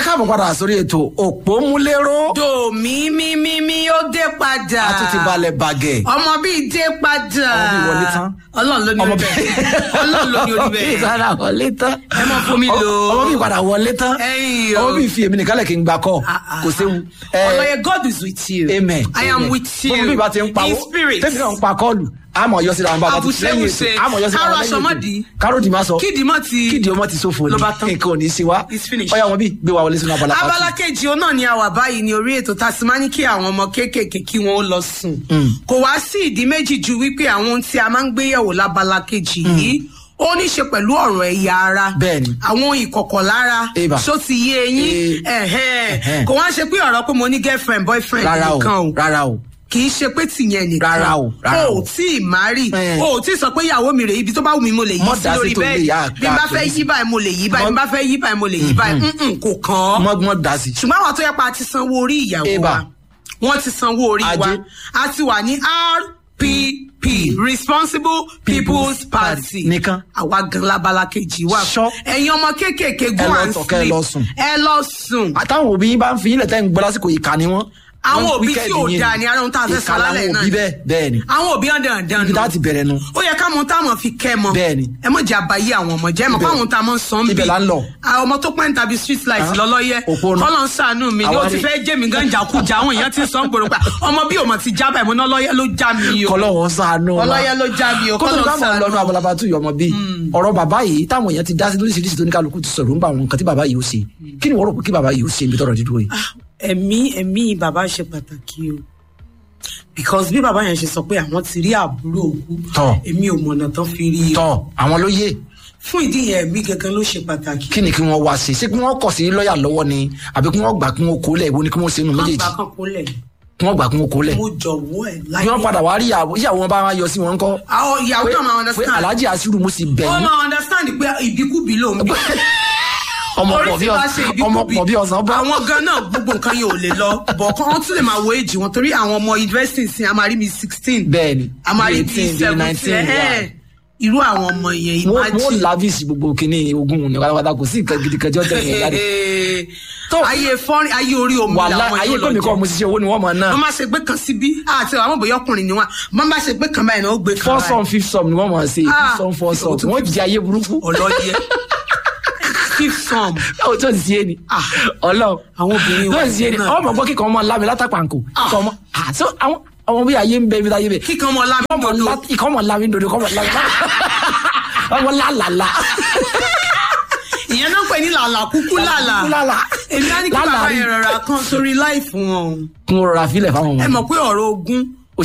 káàbọ̀ padà sórí ètò Òpómúléró. mi ó dé padà. a tún ti balẹ̀ bàgẹ́. ọmọ bíi dé padà. ọmọ bíi wọlé tán. Ọlọ́run ló ní orí bẹ́ẹ̀. Ọlọ́run ló ní orí bẹ́ẹ̀. ọmọ bíi padà wọlé tán. ẹ máa fún mi lò. ọmọ bíi padà wọlé tán. ẹyìn o. ọmọ bíi fi èmi nìkan lẹ̀ kí n gbà kọ́ kò séwu. Ọlọ́yẹ, God is with you. Amen. I am with you. gbogbo bí ìbá ti ń pawó in spirit. tẹ́sí náà ń pa kọ́ọ̀lù àmọ̀ yọ síra wọn bá ti lẹ́yìn ètò àmọ̀ yọ síra wọn lẹ́yìn ètò káròdì máa sọ kídì ọmọ ti sófo ni nǹkan ò ní í ṣe wá ọyà wọn bí gbé wa wọlé sínú abala pàtó. abala kejì òun náà ni a wà báyìí ní orí ètò tá a sì máa ní kí àwọn ọmọ kéékèèké kí wọn ó lọ sùn. kò wá sí ìdí méjì ju wípé àwọn ohun tí a máa ń gbé yẹ̀wò lábala kejì yìí ó ní ṣe pẹ̀lú ọ̀rọ̀ ẹ̀yà ara. bẹ́ẹ̀ni. àwọn ìkọ̀kọ̀ lára. ṣó ti yé eyín. kò wá ṣe pé ọ̀rọ̀ pé mo ní girlfriend boyfriend nìkan o. rárá o kì í ṣe pé tìyẹn nìkan. rárá o o tí ì márì o tí ì sọ pé ìyàwó mi rè ibi tó bá wù mí mo lè yí sí lórí bẹ́ẹ̀dì bí n bá fẹ́ yí báyìí mo lè yí báyìí bí n bá fẹ́ yí báyìí mo lè yí báyìí kò kàn án. mọ́ dá sí. ṣùgbọ́n àwọn tó yẹ pa ti sanwó orí ìyàwó wa wọ́n ti sanwó orí wa a ti wà ní RPP Responsible People's Party nìkan àwa gan labala kejì wa ẹ̀yin ọmọ kéékèèké go and sleep ẹ lọ sùn. àtàwọn òbí yín bá ń fi yín lẹ́tẹ̀ ń gbọ́ lásìkò ìkà ni wọ́n. àwọn òbí tí ò dáa ni ara ohun tá a fẹ́ sọ lálẹ́ náà bẹ́ẹ̀ ni àwọn òbí ọ̀dàn ọ̀dàn ibi láti bẹ̀rẹ̀ nu. ó yẹ káwọn táwọn fi kẹ́ mọ bẹ́ẹ̀ ni ẹ mọ̀ jẹ́ àbáyé àwọn ọmọ jẹ́ mọ̀ káwọn táwọn sọ ń bí ibẹ̀ là ń lọ. àwọn ọmọ tó pẹ́ ń tàbí street light lọ́lọ́yẹ kọ́lọ́ ń sàánú mi ni ó ti fẹ́ jẹ́ mi gan jàkújà àwọn èèyàn ti sọ ń gbòòrò pa ọmọ bí òmò ti jábà ìmọ̀ lọ́lọ́yẹ ló já mi o. kọ́lọ́ wọn sàánú wa ọlọ́yẹ ló já mi o kọ́lọ́ ń sàánú. lọ́nà abalabatu ọmọ bíi ọ̀rọ̀ bàbá yìí táwọn èèyàn ti dá sí lóríṣiríṣi tó ní kálukú ti sọ̀rọ̀ ń bá àwọn nǹkan tí bàbá yìí ó ṣe kí ni wọ́n rò pé kí bàbá yìí ó ṣe ibi tọ́rọ̀ dídúró yìí. ẹ̀mí bàbá ṣe pàtàkì o because bí bàbá yẹn ṣe sọ pé àwọn ti rí àbúrò òkú èmi ò mọ̀nà tán fi rí i. àwọn ló yé. fún ìdí yẹn ẹ̀mí gangan ló ṣe pàtàkì. kí ni kí wọ́n wá ṣe ṣé kí wọ́n kọ̀ sí lọ́ọ̀yà lọ́wọ́ ni àbí kí wọ́n gbà kí wọ́n kó lẹ̀ ìwo ni kí wọ́n ṣe nù méjèèjì. kí wọ́n gbà kí wọ́n kó lẹ̀. mo jọ̀wọ́ ẹ̀ láyé. kí wọ́n padà wá rí ìyàwó wọn bá wá yọ sí wọn kọ́. àwọn ìyàwó náà máa understand. pé Alhaji Asiru mo sì bẹ̀ yín. ó máa understand pé ìbíkúbi ló ń bí. ọmọ pọ̀ bí ọ̀sán bọ́. àwọn gan náà gbogbo nǹkan yẹn ò lè lọ bọ̀ kán wọ́n tún lè máa wo èjì wọn torí àwọn ọmọ university sin amari mi 16. bẹ́ẹ̀ni amari mi 17. irú àwọn ọmọ yẹn imagine. wọ́n lavish gbogbo kìíní ogun ní pátápátá kò sí nǹkan gidi kan jọ́ tẹ̀lé yẹn jáde. ayé fọ́nrín ayé orí omi làwọn yóò lọ jẹ. ayé pé mi kọ́ mo ṣiṣẹ́ owó ni wọ́n mọ̀ náà. wọ́n máa ṣe gbé kan síbí àti àwọn bòyá ọkùnrin ni wọ́n máa ṣe gbé kan báyìí náà ó gbé kan báyìí. 4 sum 5 sum ni wọ́n máa ṣe 5 sum 4 sum wọ́n jẹ ayé burúkú. ọlọ́yẹ 5 sum. báwo tó ti ṣe ni ọlọ́run àwọn obìnrin wà ní náà ọmọ gbọ́ kíkan ọmọ lámi látàpàǹkò àwọn bí ayé ń bẹ ibi táyé bẹ. kíkan ọmọ lámi dodo. kíkan ọmọ lámi dodo kọ́ ọmọ lámi ọmọ lálàlà. ìyẹn náà pè ní làlà kúkú làlà. èmi á ní kí bàbá yẹn rọra kan sórí láìfù wọn. kún rọra fílẹ̀ fáwọn ọmọ. ẹ mọ̀ pé ọ̀rọ̀ ogun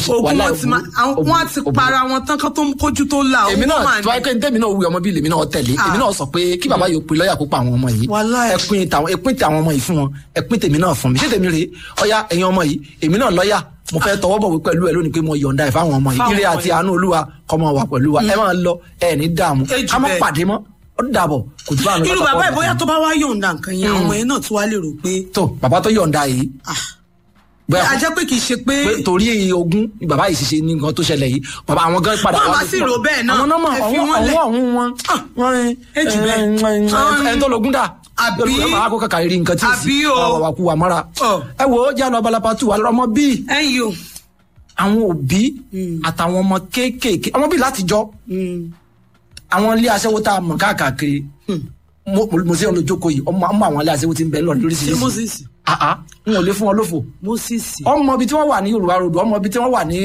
wọn ti para wọn tán kán tó ń kójú tó la. èmi náà tó wáyé pé ntẹ́mi náà wí ọmọ bíi lèmi náà tẹ̀lé èmi náà sọ pé kí bàbá yóò pe lọ́ọ̀yà kó pa àwọn ọmọ yìí ẹpin tí àwọn ọmọ yìí fún wọn ẹpin tèmi náà fún mi ṣé tèmi rèé ọ̀yá ẹ̀yin ọmọ yìí èmi náà lọ́ọ̀yà mo fẹ́ tọwọ́ bọ̀wé pẹ̀lú ẹ lónìí pé mo yọ̀ǹda ẹ̀ fáwọn ọmọ yìí ire àti àánú Olúwa kó máa wà pẹ̀lú wa ẹ máa lọ ẹ ní dààmú ká má pàdé mọ́ ó dàbọ̀ kò tí bá mi. irú bàbá ìbóyá tó bá wá yọ̀ǹda nǹkan yẹn àwọn yẹn náà tún wá lè rò pé. tó bàbá tó yọ̀ǹda yìí a jẹ́ pé kì í ṣe pé. torí ogún bàbá yìí ṣiṣẹ́ ní nǹkan tó ṣẹlẹ̀ yìí bàbá àwọn gan padà wá. wọ́n bá sì rò bẹ́ẹ̀ náà ẹ fi wọ́n lẹ̀. àwọn ẹni tó lógún dà. àbí máa kó kàkà rí nǹkan tí ó sì wà kú wà mọ́ra. ẹ wo jẹ́ àlọ́ abalapa tù wà lọ́mọ bíi. àwọn òbí àtàwọn ọmọ kéékèèké ọmọ bíi látijọ́ àwọn ilé aṣẹ́wó tá a mọ̀ káàkiri mo ṣe olójókòó yìí ọmọ àwọn ilé aṣẹ́wó ti ń bẹ lọ lóríṣiríṣi n ò lè fún wọn lófo. ọmọ ibi tí wọ́n wà ní Yorùbá road ọmọ ibi tí wọ́n wà ní.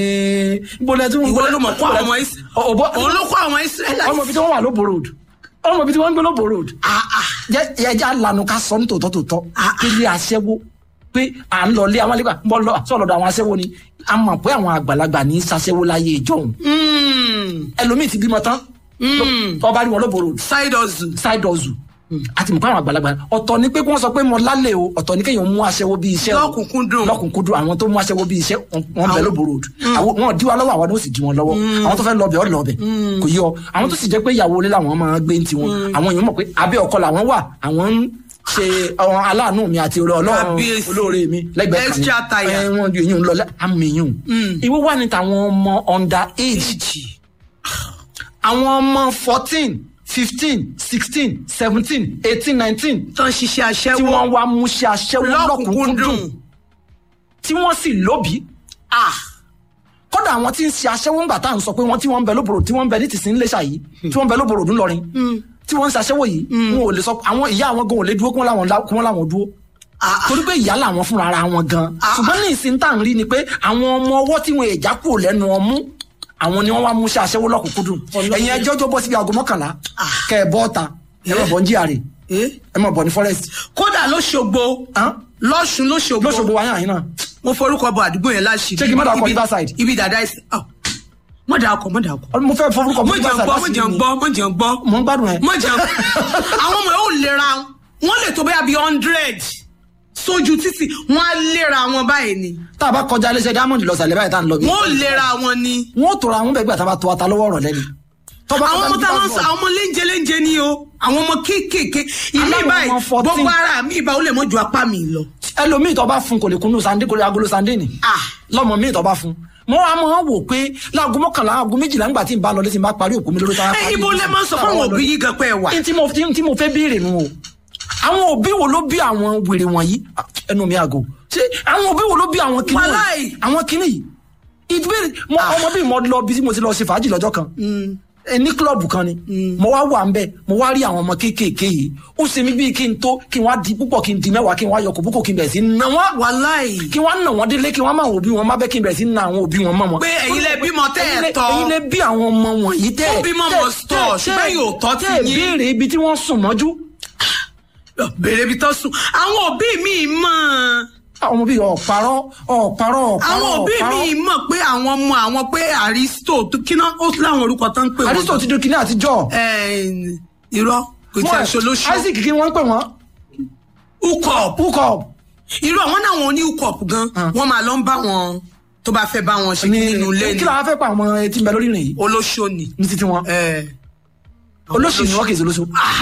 ìwọ ló mọ̀ kó àwọn òun ló kó àwọn Israẹli. ọmọ ibi tí wọ́n wà lóbo road ọmọ ibi tí wọ́n ń gbé lóbo road. yẹjá lanu ká sọ ní tòótọ́ ilé aṣẹ́wó pé à ń lọ lé àwọn alẹ́gbà ń bọ́ lọ sọ̀rọ̀ àwọn aṣẹ́wó ni a mọ̀ pé àwọn àgbàlagbà ní ṣaṣẹ́wó láyé ìjọ́un. ẹlòmíì ti bímọ tán ọba rí wọn lóbo road. side hustle àti mọ̀ pé àwọn àgbàlagbà ọ̀tọ̀ ni pé kí wọ́n sọ pé mo lálẹ́ o ọ̀tọ̀ ni kéèyàn mú aṣẹ́wó bí iṣẹ́ lọ́kùnkúndùn àwọn tó mú aṣẹ́wó bí iṣẹ́ wọn bẹ̀ lóbo road wọn dí wa lọ́wọ́ àwọn ó sì dí wọn lọ́wọ́ àwọn tó fẹ́ lọ́bẹ̀ ọ́ lọ́bẹ̀ kò yọ àwọn tó sì jẹ́ pé ìyàwó ilé làwọn máa gbé ti wọn àwọn èèyàn mọ̀ pé abẹ́ ọkọ làwọn wà àwọn ń ṣe àwọn aláàánú mi àti Ọlọ́run olóore mi lẹ́gbẹ̀ẹ́ kan wọn ju èyàn lọ àmìyàn ìwọ wà ní tàwọn ọmọ under age àwọn ọmọ 14 15, 16, 17, 18, 19 tó ń ṣiṣẹ́ aṣẹ́wó tí wọ́n wá mú ṣe aṣẹ́wó lọ́kùnkúndùn tí wọ́n sì lóbi. Kódà àwọn tí ń ṣe aṣẹ́wó ńgbà tá à ń sọ pé wọ́n tí wọ́n ń bẹ lóbòrò tí wọ́n ń bẹ ní tìsín Iléṣà yìí tí wọ́n ń bẹ lóbòrò ọdún lọrin tí wọ́n ń ṣe aṣẹ́wó yìí wọn ò lè sọ àwọn ìyá àwọn gan ò lè dúró kí wọ́n láwọn dúró torí pé ìyá làwọn fúnra ara wọn gan ṣùgbọ́n ní ìsìn tá à ń rí ni pé àwọn ọmọ ọwọ́ tí wọn èjà kúrò lẹ́nu ọmú àwọn ni wọ́n wá mú ṣe aṣẹ́wó lọ́kùnkúndùn ẹ̀yin ẹjọ́ jọ bọ́ síbi aago 11 kẹ́ ẹ bọ́ ọ̀ta ẹ má bọ̀ ní GRA ẹ má bọ̀ ní forest. kódà lọ́ṣogbo lọ́ṣun lọ́ṣogbo wáyà yín náà. mo forúkọ bọ àdúgbò yẹn láṣìírí. ṣé kí n má dà ọkọ river side. ibi dàda ẹsẹ mọ̀dà ọkọ̀. mo fẹ́ forúkọ bọ river side láṣìírí ni. mọ̀jẹ̀ ń gbọ́. mo ń gbádùn ẹ. mọ̀jẹ̀ àwọn ọmọ yóò lera wọn lè tó bẹ́ẹ̀ bí 100 sójú títì wọn á lera wọn báyìí ni. tá a bá kọjá iléeṣẹ́ diamond lọ sàlẹ̀ báyìí tá a ń lọ bí. wọn ò lera wọn ni. wọn ò tóra àwọn bẹ́ẹ̀ gbà tá a bá tó ata lọ́wọ́ ọ̀rọ̀ lẹ́ni. àwọn ọmọ táwọn sọ àwọn ọmọ léńjẹ ni o àwọn ọmọ kéékèèké ìmí báyìí gbogbo ara mi ìbá ó lè mọ ju apá mi lọ. ẹlòmíì tó bá fún kò lè kunu sàndé kò lè agolo sàndé ni. lọmọ míì tó bá fún mo wá mọ wò pé láago 11 aago 12 nígbà tí n bá lọ lé tí n bá parí òkú mi lórí táwa. ibo lè máa sọ fún àwọn òbí yìí gan pé ẹ wà. tí mo fẹ́ béèrè nu o àwọn òbí wo ló bí àwọn wèrè wọ̀nyí ẹnu mi àgò ṣé àwọn òbí wo ló bí àwọn kinní wọ̀nyí àwọn kinní yìí ìbéèrè ọmọ bíi mo lọ bí mo ti lọ ṣe fàájì lọ́jọ́ kan ní kílọ̀bù kan ni mo wá wà ń bẹ mo wá rí àwọn ọmọ kéékèèké yìí ó ṣe mí bíi kí n tó kí n wá di púpọ̀ kí n di mẹ́wàá kí n wá yọ kòbókò kí n bẹ̀rẹ̀ sí ná wọn. wàláì. kí wọ́n ná wọn délé kí wọ́n máa òbí wọn má bẹ́ kí n bẹ̀rẹ̀ sí ná àwọn òbí wọn mọ́ wọn. pé ẹ̀yin lẹ bímọ tẹ́ ẹ̀ tọ́. ẹ̀yin lẹ bí àwọn ọmọ wọ̀nyí tẹ́ ẹ̀. ó bímọ mọ̀ stọ̀ ṣùgbọ́n yóò tọ́ ti yín. béèrè ibi tí wọ́n sùn mọ́jú. béèrè ibi tó sùn àwọn òbí mi mọ̀. àwọn òbí ọ̀parọ́. àwọn òbí mi mọ̀ pé àwọn ọmọ àwọn pé Aristo kíná ó láwọn orúkọ tó ń pè wọ́n. Aristo ti di kíní àtijọ́. irọ́ kò tí a ṣe olóṣù. Isaac kí wọ́n ń pè wọ́n. ukop. irọ́ àwọn náà wọn ní ukop gan wọ́n máa lọ ń bá wọn tó bá fẹ́ bá wọn ṣe nínú ilé ni. kí la fẹ́ pa àwọn etí ń bẹ lórí rìn yìí. olóṣò ni. ní títí wọn. olóṣì ni wọ́n kì í ṣe olóṣò.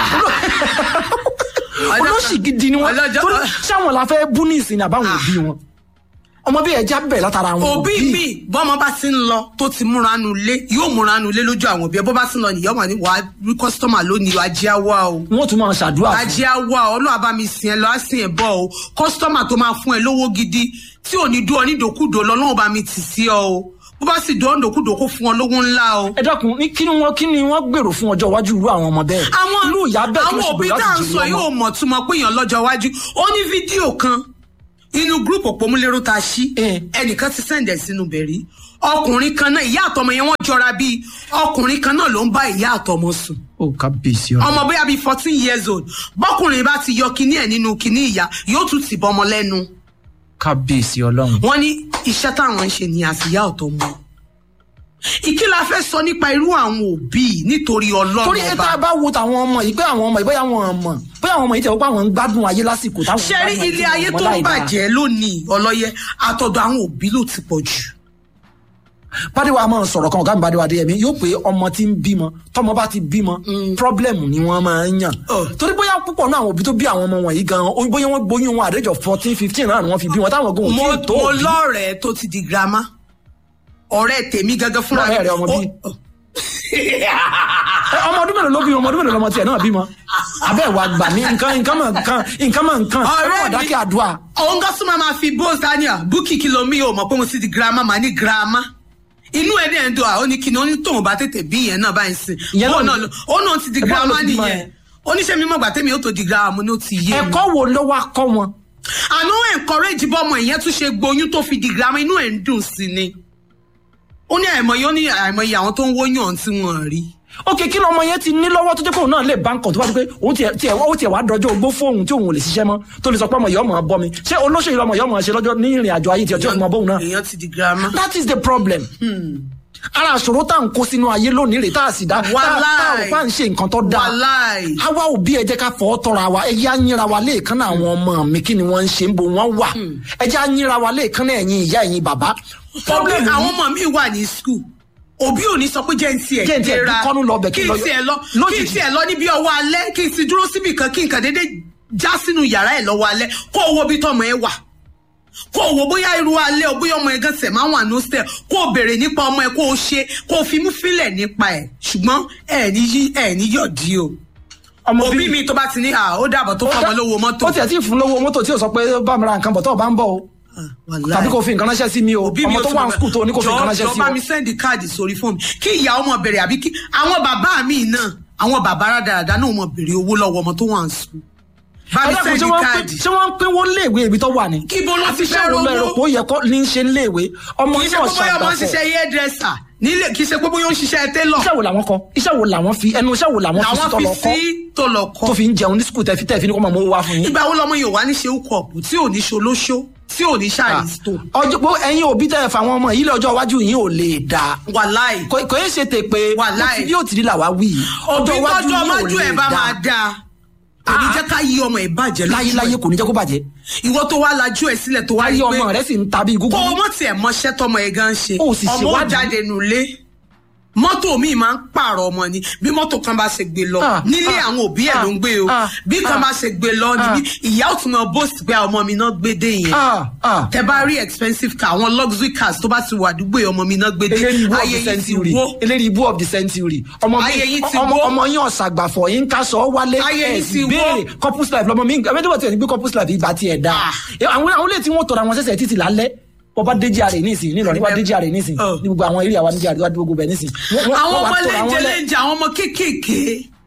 olóṣì gidi ni wọn torí sáwọn la fẹ́ bú ní ìsìn àbáwọn òbí wọn ọmọ bí ẹja bẹ̀ látara àwọn òbí mi bọ́mọ bá ti ń lọ tó ti múra nu ilé yóò múra nu ilé lójú àwọn òbí ẹ bó bá ti ń lọ nìyẹn wọn ni wàá rí kọ́sítọ́mà lónìí ajé àwa o. wọn tún máa ṣàdúrà fún ajé àwa ọlọ́wà bá mi sìn ẹ lọ á sìn ẹ bọ́ o kọ́sítọ́mà tó máa fún ẹ lówó gidi tí ò ní dún ọ ní dòkúdò lọ́lọ́wọ́ bá mi tì sí ọ o bó bá sì dán dòkúdò kó fún ọ lówó ńlá o. ẹ dákun ní kí ni wọ́n gbèrò fún ọjọ́ iwájú irú àwọn ọmọ bẹ́ẹ̀. irú ìyá bẹ́ẹ̀ àwọn òbí tá à ń sọ yóò mọ̀ túmọ̀ pé èèyàn lọ́jọ́ iwájú ó ní fídíò kan inú gúrùpù òpómúlérò tá a ṣí ẹnìkan ti sẹ́ǹdẹ̀ sínú bẹ̀rí ọkùnrin kan náà ìyá àtọmọ yẹn wọ́n jọra bíi ọkùnrin kan náà ló ń bá ìyá àtọmọ sùn. ó kábíyèsí ọ̀rọ̀. ọmọ bóyá bíi 14 years old bọ́kùnrin bá ti yọ kinní ẹ̀ nínú kinní ìyá yóò tún ti bọ́mọ lẹ́nu. kábíyèsí Ọlọ́run. wọ́n ní iṣẹ́ táwọn ń ṣe ní àsìyá ọ̀tọ̀mọ. ìkìlá fẹ́ sọ nípa irú àwọn òbí nítorí Ọlọ́run ọba. torí ẹ tá a bá wo tàwọn ọmọ yìí pé àwọn ọmọ yìí bóyá àwọn ọmọ yìí tẹ̀ wọ́n pé àwọn ń gbádùn ayé lásìkò táwọn. ṣẹ́rí ilé ayé tó ń bàjẹ́ lónìí ọlọ́yẹ àtọ̀dọ̀ àwọn òbí ló ti pọ̀ jù. Bádéwà máa ń sọ̀rọ̀ kan ọ̀gá mi Bádéwà Adéyẹmí yóò pé ọmọ tí ń bímọ tọmọ bá ti bímọ pírọ́blẹ̀mù ni wọ́n máa ń yàn. torí bóyá púpọ̀ náà àwọn òbí tó bí àwọn ọmọ wọ̀nyí gan-an bóyá wọ́n gbóyún wọn àdéjọ 14-15 náà ni wọ́n fi bí wọn táwọn gan òtí tó. mo lọ́rẹ̀ẹ́ tó ti di girama ọ̀rẹ́ tèmi gangan fúnra mi. ọmọ ọdún mélòó ló bí ọmọ ọdún mélòó lọmọ tiẹ̀ náà bímọ abẹ́ ìwà gbà mí nǹkan ọ̀rẹ́ dákẹ́ àdúrà. òun gán súnmọ́ máa fi bó sania búkì kìlómí ò mọ̀ pé mo ti di girama màá ní girama inú ẹ̀ dẹ̀ ń dùn ó ní kíni ó ní tóun bá tètè bí yẹn náà báyìí sìn ó náà ti di girama nìyẹn oníṣẹ́ mi mọ̀ gbà tẹ́mi ó tó di girama ní ó ti yé mi. ẹ̀kọ́ wo ló wá kọ́ wọn. àná encourage bọ́mọ ìyẹn tún ṣe gboyún tó fi di girama inú ẹ̀ ń dùn sí ni ó ní àìmọye àwọn tó ń wóyàn tí wọ́n rí. ok kí lọmọ yẹn ti ní lọ́wọ́ tó jẹ́ pé òun náà lè bá ń kàn tó bá ti pé òun tiẹ̀ wá dọjọ́ ogbó fóun tí òun ò lè ṣiṣẹ́ mọ́ tó lè sọ pé ọmọ yìí ọmọ bọ́ mi ṣé olóṣèlú ọmọ yìí ọmọ ṣe lọ́jọ́ ní ìrìn àjò ayé tí ọjọ́ ọmọ bóun náà. èèyàn ti di girama. that is the problem. ara àṣòro tá à ń kó sínú ayé lónìí rè tá a sì dá tá a ò bá ń ṣe nǹkan tó dáa. àwa òbí ẹ jẹ́ ká fọ́ tọ́ra wa ẹ jẹ́ á yínra wa léèkánná àwọn ọmọ mi kí ni wọ́n ń ṣe ń bo wọ́n wà ẹ jẹ́ á yínra wa léèkánná ẹ̀yin ìyá ẹ̀yin bàbá. àwọn ọmọ mi wà ní school òbí ò ní sọ pé jẹ́ ń tiẹ̀ gbéra kí n tiẹ̀ lọ níbi ọwọ́ alẹ́ kí n sì dúró síbì kan kí n kàn déédéé já sínú yàrá ẹ̀ lọ́wọ́ alẹ́ kó owó bí tọmọ ẹ wà kó o wò bóyá irú alẹ́ o bóyá ọmọ ẹ̀ gan tẹ̀ máa wà ní hostel kó o béèrè nípa ọmọ ẹ̀ kó o ṣe kó o fi mú fílẹ̀ nípa ẹ̀ ṣùgbọ́n ẹ̀ ní yọ̀dí o. òbí mi tó bá ti ní ó dàbọ̀ tó fọmọ lówó mọ́tò. ó tiẹ̀ tí ì fún lówó mọ́tò tí ò sọ pé bá mi ra nǹkan bọ̀ tó o bá ń bọ̀ o tàbí kò fi nǹkan ránṣẹ́ sí mi o ọmọ tó wà ní skul tó ní kò fi nǹkan ránṣẹ́ sí o. jọba mi sẹ́ndì káàdì sórí fóònù kí ìyá ọmọ bẹ̀rẹ̀ àbí kí àwọn bàbá mi náà àwọn bàbá rádaràdà náà mọ̀ bèrè owó lọ́wọ́ ọmọ tó wà ní skul. bá mi sẹ́ndì káàdì. ṣé wọ́n ń pín wọ́n léèwé ibi tó wà ní. kí bó ló ti fẹ́ rówó. àti kó yẹ kó ní ṣe léèwé ọmọ náà ṣàgbàfọ̀. nílé kì í ṣe gbogbo yóò ń ṣiṣẹ́ télọ̀. iṣẹ́ wo làwọn kọ iṣẹ́ wo làwọn fi ẹnu iṣẹ́ wo làwọn fi tó lọ kọ́ tó fi ń jẹun ní skul tẹ̀fí ní kó máa mú wá fún yín. ìgbà wo lọmọ yóò wá ní ṣe ukọ̀pù tí ò ní ṣolóṣó tí ò ní ṣàìsítò. ọjọ́ pé ẹ̀yin òbí tẹ̀ fà wọn ọmọ yìí lọ́jọ́ iwájú yìí ò lè dá. wàláì. kò yẹ ṣe tè pé wàláì bí ó ti rí làwa wí. ọjọ́ iwájú ẹ̀ bá máa dáa kò ní jẹ́ ká yí ọmọ ẹ̀ bàjẹ́ lójú ẹ̀. láyé kò ní jẹ́ kó bàjẹ́. ìwọ tó wá lajú ẹ̀ sílẹ̀ tó wá rí pé ọmọ rẹ̀ sì ń ta bí gúgú. kó o mọ̀ tiẹ̀ mọṣẹ́ tọmọ ẹ̀ gan ṣe ọmọ jáde nulẹ̀ mọ́tò mi máa ń pààrọ̀ ọmọ ni bí mọ́tò kan bá ṣe gbé lọ nílé àwọn òbí ẹ̀ ló ń gbé o bí kan bá ṣe gbé lọ níbi ìyá ò tún mọ bóòsì pé ọmọ mi náà gbé dé yẹn tẹ bá rí expensive car àwọn luxury cars tó bá ti wà àdúgbò ọmọ mi náà gbé dé ayé yìí ti wó eléyìí ibú of the century ọmọ yín ọ̀sàgbàfọ̀ yín ká sọ wálé ayé yìí ti wó couples life lọmọ mi ẹgbẹ́ tí wọ́n ti gbé couples life ìgbà tiẹ̀ dá àwọn ilé tí wọ́n tọrọ àwọn sẹ́sẹ̀ títì lálẹ́ ọba déjì àrè nísìn nílọrin wá déjì àrè nísìn ní gbogbo àwọn eré àwa níjì àrè wá gbogbo bẹ nísìn. àwọn ọmọ lẹ́jẹ̀lẹ́jẹ̀ àwọn ọmọ kéékèèké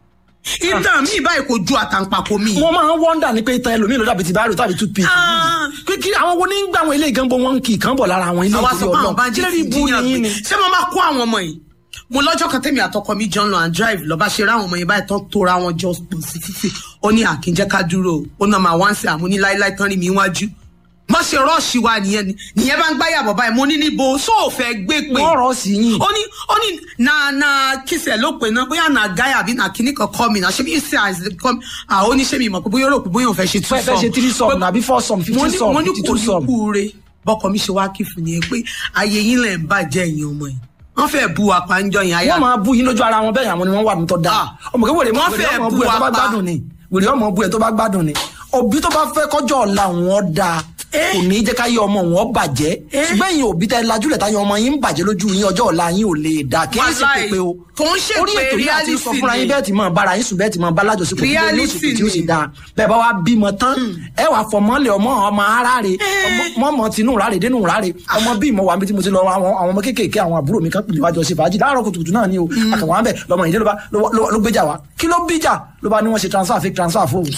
ìtàn mi báyìí kò ju àtàǹpàkò mi. wọ́n máa ń wọ́ndà ní pé ìtàn ẹlòmíì ló dàbí ti báyìí tàbí toothpick. kí àwọn wo ní ń gbà àwọn ilé ìgànbọ wọn kì í kàn bọ̀ lára àwọn ilé ìgbé ọlọ́run kí lè rí ibú yín ni. ṣé mo máa kó àwọn ọmọ yìí mo lọ́jọ́ kan tẹ́mi àtọkọ mi jọ ń lọ and drive lọ́ba ṣe ráwọn ọmọ yẹn báyìí tán tóra wọn jọ pọ̀ sí títì ó ní àkínjẹ́ ká dúró ó náà máa wá ń ṣe àmúní láíláí tán rí mi wájú mo ṣe rọ́ọ̀ṣì wa nìyẹn bá ń gbáyàbọ̀ báyìí mo ní níbo sóò fẹ́ gbé pé. wọ́n rọ̀ sí yín. ó ní na kìsẹ̀ ló pè náà bóyá na gáyà àbí na kíní kan kọ́ mi náà ṣé bí ṣe àìsàn kọ́ mi àwọn oníṣẹ́ mi mọ̀ pé bóyá rò pé bóyá òun fẹ́ ṣe 2 sọ̀m. fẹ́ ṣe 3 sọ̀m àbí 4 sọ̀m 50 sọ̀m 52 sọ̀m. mo ní kò ní kú re bọ́kọ mi ṣe wá kí fún yẹn pé ayé yín lẹ̀ ń bàjẹ́ ẹ̀yin ọmọ yìí wọ́n fẹ́ bu apá ń jọ yẹn ayá. wọ́n máa bu yín lójú ara wọn bẹ́ẹ̀ àwọn ni wọ́n wà nítọ́ da. ọmọ kí wèrè ọmọ bu ẹ tó bá gbádùn ni wèrè ọmọ bu ẹ tó bá gbádùn ni òbí tó bá fẹ́ kọjọ́ ọ̀la wọn da kò ní jẹ́ ká yẹ ọmọ wọn bàjẹ́ ṣùgbọ́n ẹ̀yin òbí tẹ́ lajúlẹ̀ táyọ̀ ọmọ yín ń bàjẹ́ lójú yín ọjọ́ ọ̀la yín ò lè dà kí ẹ sì pépé o orí ètò yìí àti sọ fúnra yín bẹ́ẹ̀ tí mọ̀ bára yín sùn bẹ́ẹ̀ tí mọ̀ bá lájọsípò tí ó sì tí ó sì dáa bẹ́ẹ̀ bá wá bímọ tán ẹ wà fọmọlẹ̀ ọmọ aráre ọmọ tinú ráre dénú ráre ọmọ bí ìmọ̀ wà mí tí mo ti lọ àwọn ọmọ kéékèèké àwọn àbúrò mi kan pè níwájú ọ̀sẹ̀ fàájì láàárọ̀ kùtùkùtù náà ni o àkàwọn àbẹ̀ lọmọ ìdílé ló gbéjà wá kí ló bíjà ló bá ní wọ́n ṣe fake transfer fóònù.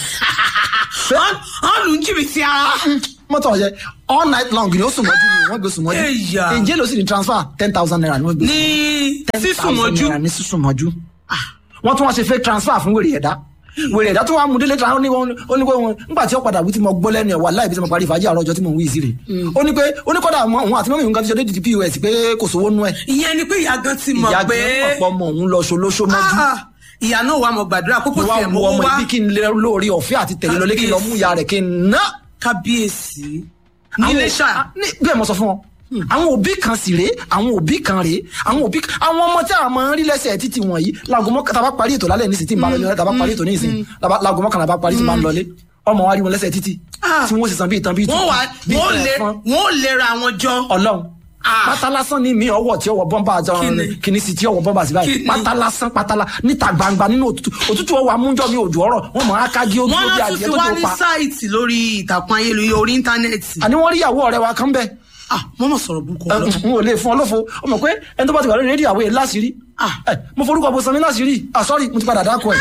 ọ̀nù jìbìtì ara mọ́tò ọ̀yẹ́ all night long ni ó sùn mọ́jú ni wọ́n gbé sùn mọ́jú èjé ló sì ní transfer 10,000 naira ni wọ́n gbé ní sísùn mọ́jú ní sísùn mọ́jú wọ́n tún wá ṣe fake transfer fún wèrè ẹ̀dá tó wá mú délé tra ó ní pé wọn nígbà tí ó padà wí tí mo gbọ́ lẹ́nu ẹ̀ wà láì bí tí mo parí fàájì àárọ̀ ọjọ́ tí mo ń wí sí rè ó ní kọ́dà òun àti mọ́mí nǹkan ti ṣe dédìdì pos pé kò sówó nú ẹ̀. ìyẹn ni pé ìyá gan ti mọ̀ pé ìyá gan pọ̀ mọ̀ òun lọ ṣolóṣó mọ́jú ìyá náà wà mọ̀ gbàdúrà kókó tiẹ̀ mọ́ wá ọmọ ibi kí n lè lórí ọ̀fẹ́ àti tẹ̀lé lọ lé kí n lọ mú ìyá rẹ̀ kí n ná. kábíyèsí nílé ṣá. bẹ́ẹ̀ mo sọ fún wọn àwọn òbí kan sì rèé àwọn òbí kan rèé àwọn ọmọ tí a máa ń rí lẹ́sẹ̀ títì wọ̀nyí láago mọ́kànlá bá parí ètò lálẹ́ nísìsiyìí tí n bá lọlé tàbá parí ètò nísìsiyìí láago mọ́kànlá bá parí tí n bá ń lọlé ọmọ wa rí wọn lẹ́sẹ̀ títì tí wọ́n sì san bí ìtàn bí ìtàn wọ́n lè ra wọn jọ. Ọlọ́run pátá lásán ní mi ọwọ́ tí ọwọ́ bọ́mbà kìíní sí tí ọwọ́ bọ́mbà sí báyìí pátá lásán pátá níta gbangba nínú òtútù ọwọ́ amúnjọ́ mi òjò ọ̀rọ̀ wọ́n mọ̀ ákági ojú ojú àjẹ́ tó tó pa. wọ́n lọ tún wá ní sáìtì lórí ìtàkùn ayélujára orí íńtánẹ́ẹ̀tì. àní wọ́n rí ìyàwó ọ̀rẹ́ wa kan bẹ́ẹ̀. mo mọ̀ sọ̀rọ̀ burúkú lọ. n ò lè fún ọ lófo o mọ̀ pé ẹni tó bá ti wà lórí rédíò àwòye láṣìírí mo forúkọ bó sanmi láṣìírí sorry mo ti padà dákọ ẹ̀.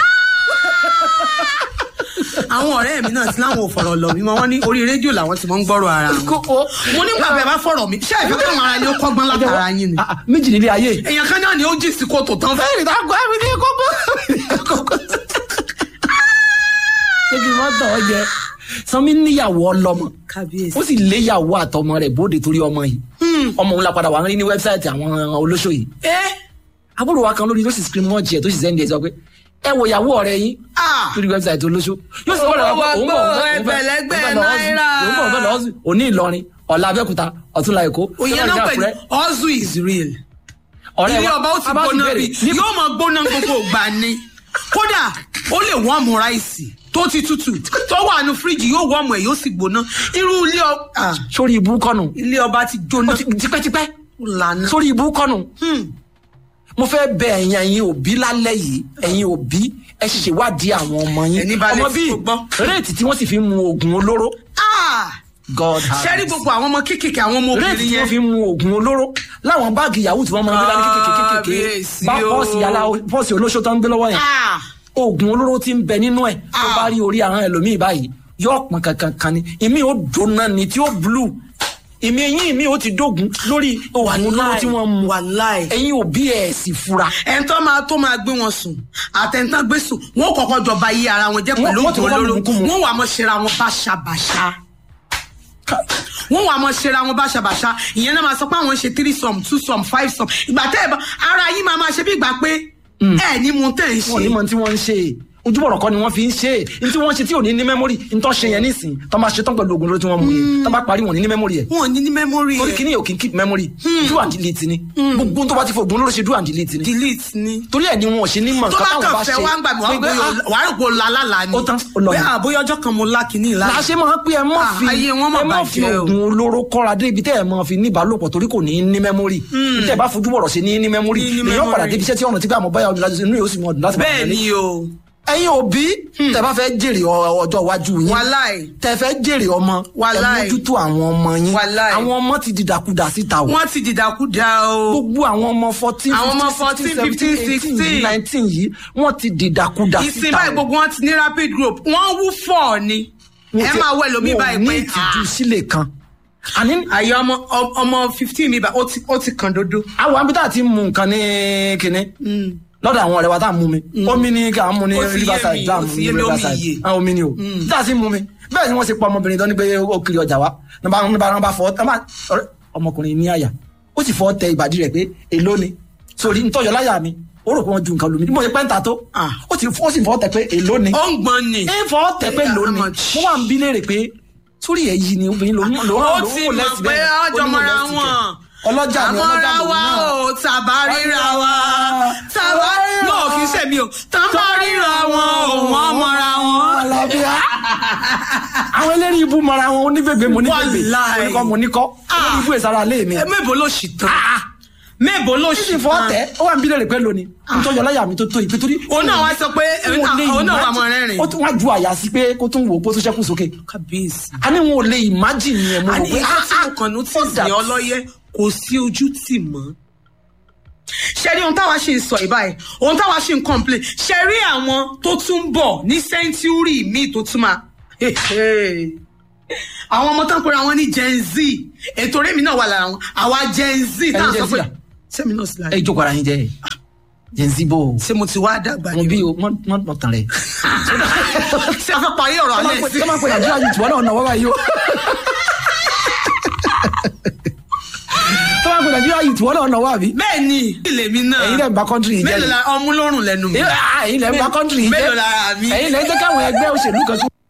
àwọn ọ̀rẹ́ mi náà ti láwọn ò fọ̀rọ̀ lọ mi mọ́ wọ́n ní orí rédíò làwọn ti mọ́ ń gbọ́rọ̀ ara wọn. mo nígbà bẹ́ẹ̀ bá fọ̀rọ̀ mi ṣé ìfẹ́ káwọn ara ni ó kọ́gbọ́n látara yín ni. méjì nílé ayé. èèyàn kan náà ni ó jì sí kòtò tán. fẹ́ẹ́ rí dákọ̀ ẹ̀mí ní kókó. ṣé kí n má tọ̀ ọ́ jẹ sanmi níyàwó ọlọ́mọ ó sì léyàwó àtọmọ rẹ̀ bóde torí ọmọ yìí ọmọ òun la padà wà ń rí ní wẹ́bsáìtì àwọn olóṣò yìí. àbúrò wa kan lórí ló sì screen mọ́ọ̀jì ẹ̀ tó sì sẹ́ndì ẹ̀ sọ pé ẹ wo ìyàwó ọ̀rẹ́ yín lórí wẹ́bsáìtì olóṣò yóò sì wọ́n lọ́wọ́ òní Ìlọrin ọ̀la Abẹ́òkúta ọ̀túnla Èkó. òye náà pẹ̀lú hustle is real. ilé ọba ó ti gbóná bí yóò mọ gbóná gbogbo ìgbà ni kódà ó lè wọ́ọ̀mù ráìsì tó ti tutù tó wà nù fíríjì yóò wọ́ọ̀mù ẹ̀ yóò sì gbóná irú ilé ọba. sórí ibú kọ́nù. ilé ọba ti jóná. tipẹ́tipẹ́. lànà. sórí ibú kọ́nù. mo fẹ́ bẹ ẹ̀yin òbí lálẹ́ yìí ẹ̀yin òbí ẹ ṣe wádìí àwọn ọmọ yín. ọmọ bíi réètì tí wọ́n sì fi mu oògùn olóró. God has. ṣẹ́rí gbogbo àwọn ọmọ kéékèèké àwọn ọmọ obìnrin yẹn. réètì tí wọ́n fi mu oògùn olóró láwọn báàgì yahoo tí wọ́n máa ń gbé dání kéékèèké bá pọ́ọ̀sì olóṣó tó ń gbé lọ́wọ́ yẹn. oògùn olóró ti ń bẹ nínú ẹ̀ tó bá rí orí àwọn ẹlòmíì báyìí yóò pọn kankan ni ìmí ó jóná ni tí ó blue ìmí eyín mi ó ti dógun lórí oògùn olóró tí wọ́n mu. ẹ̀yin òbí ẹ̀ sì fura. ẹ̀ńtọ́ máa gbé wọn sùn àtẹ̀ńtọ́ gbé sùn wọ́n kọ́kọ́ jọba yí ara wọn jẹ́ pẹ̀lú oògùn olóró wọ́n wà mọ́ ṣera wọn báṣabàṣa wọ́n wà mọ́ ṣera wọn báṣabàṣa ìyẹn náà máa sọ pé àwọn ṣe 3 some 2 some 5 some ìgbà tẹ́ ẹ̀ bá ara yín máa ṣe bí ìgbà pé ẹ̀ ní mo tẹ̀ ń ṣe. wọ́n ní mọ̀ tí wọ́n ń ṣe ojúbọ̀rọ̀ kọ́ ni wọ́n fi ń ṣe é tí wọ́n ṣe tí ò ní mẹ́mórì ntọ́ ṣe yẹn nísìn tó máa ṣe tán pẹ̀lú oògùn lórí tí wọ́n mú yẹn tó bá parí wọn ní mẹ́mórì ẹ̀. wọn ò ní mẹ́mórì ẹ̀. torí kíní yóò kí n keep memory do and delete ni gbogbo tó bá ti fọ oògùn lórí ṣe do and delete ni. delete ni. torí ẹ̀ ni wọn ò ṣe ní mọ̀ nǹkan táwọn bá ṣe. tó bá kàn fẹ́ wá ń gbà mí wàá rò pé o lálàlá ni. ó tán ó lọ ni. bóyá ọjọ́ kan mo lá kíní ìlà. làṣẹ máa pé ẹ má fi oògùn olóró kọ́ra dé ibi tẹ́ ẹ máa fi ní ìbálòpọ̀ torí kò ní ní mẹ́mórì tẹ́ ẹ bá fojú bọ̀rọ̀ ṣe ní mẹ́mórì èèyàn padà débi iṣẹ́ tí ọ̀nà tí bá àmọ́ báyà inú yóò sì mọ̀ ọdún láti máa bẹ́ẹ̀ ni o. ẹ̀yin òbí tẹ́ bá fẹ́ jèrè ọjọ́ iwájú yín tẹ́ fẹ́ jèrè ọmọ ẹ mójútó àwọn ọmọ yín àwọn ọmọ ti dìdàkudà síta o. wọ́n ti dìdàkudà o. gbogbo àwọn ọmọ 14 15 16 17 18 19 yìí wọ́n ti dìdàkudà síta o. ìsìn báyìí gbogbo wọn ti ní rapid group wọ́n wú 4 ni ẹ máa wẹ lómi báyìí pé wọ́n ní ìtìjú sílẹ̀ kan. àyè ọmọ 15 mi bá ó ti kàn dodo. àwọn abítà ti mú nǹkan ní kinní lọ́dọ̀ àwọn ọ̀rẹ́ wa tá à ń mú mi omi ní ká mú ní riverside tá à ń mú ní riverside àwọn omi ní o tá à sí mú mi bẹ́ẹ̀ ni wọ́n ṣe pa ọmọbìnrin tó ní pé ó kiri ọjà wa nígbà fọ́ ọmọkùnrin ní àyà ó sì fọ́ tẹ ìbàdí rẹ̀ pé èló ni sórí ntọ́jọ́ láyà mi ó rò pé wọ́n ju nǹkan lómi mo ṣe pẹ́ńtà tó ó sì fọ́ tẹ pé èló ni ó ń gbọ́n ni ń fọ́ tẹ pé èló ni mo wà ń bí léèrè pé sórí ẹ̀ yìí ni obìnrin ló ń ó ti mọ̀ pé ọjọ́ mọ́ra wọn ọlọ́jà ni ọlọ́jà lòun náà. àmọ́ra wa o tàbá ríra wa tàbá náà kì í ṣe mi o tàbá ríra wọn òun ọmọra wọn. alábíà àwọn eléyìí ibú mọra wọn oníbèbè mo níbèbè oníkọ́ mo níkọ́ olórí ibú ìsara lé mi. mẹ́bọ̀ ló ṣì tán mẹ́bọ̀ ló ṣì tán. fọ́ tẹ́ ó wà ń bí lè rè pé lónìí nítorí ọláyà mi tó tó ìpè torí. òun náà wá sọ pé òun náà wà mọ rẹ́rìn. ó tún wá ju àyà sí pé kó tún wò ó kó tún ṣẹ́kù sókè. kábíyèsí. a ní wọn ò lè imagine yẹn mo rò pé tí mo kàn ní tí ìsìn ọlọ́yẹ kò sí ojú tì mọ́. ṣe rí ohun táwa ṣe ń sọ ìbáyìí ohun táwa ṣe ń complain ṣe rí àwọn tó tún bọ̀ ní sẹ́ńtúrì míì tó tún máa. àwọn ọmọ tán pera wọn ní Gen Z ètò rémi náà wà lára wọn àwa Gen Z tá à ń sọ pé sẹ́mi náà sì lára. ẹ jókòó ara yín jẹ́ Gen Z bò. ṣé mo ti wá dàgbà mo bí o mọ tàn rẹ. ṣé a fẹ́ parí ọ̀rọ̀ alẹ́ sí. ṣé máa ń pè Nàìjíríà yìí tùwọ́ náà náwó báyìí o. tó bá gbé Nàìjíríà yìí tí wọ́n náà náwó àbí. bẹ́ẹ̀ ni ilé mi náà. ẹ̀yin lẹ́ ń ba kọ́ńtírì yìí jẹ́. mélòó la ọmú lórùn lẹ́nu mi. ẹ̀yin lẹ́ ń ba kọ́ńtírì yìí jẹ́. mélòó la mi. ẹ̀yin lẹ́ ń jẹ́ káwọn ẹgbẹ́ òṣèlú kan tún.